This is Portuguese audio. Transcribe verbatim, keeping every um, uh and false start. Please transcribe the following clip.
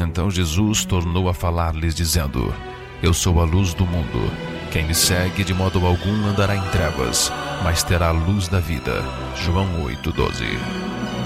Então Jesus tornou a falar-lhes, dizendo: Eu sou a luz do mundo. Quem me segue de modo algum andará em trevas, mas terá a luz da vida. João oito, doze.